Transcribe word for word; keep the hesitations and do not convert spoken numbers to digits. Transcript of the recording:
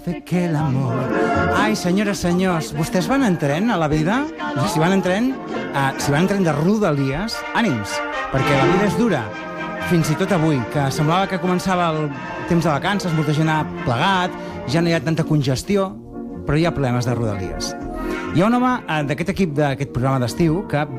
Fer que l'amor... Ai, senyores, senyors, vostès van en tren a la vida? Si van en tren, uh, si van en tren de Rodalies, ànims, perquè la vida és dura. Fins i tot avui, que semblava que començava el temps de vacances, molta gent ha plegat, ja no hi ha tanta congestió, però hi ha problemes de Rodalies. Hi ha un home uh, d'aquest equip d'aquest programa d'estiu que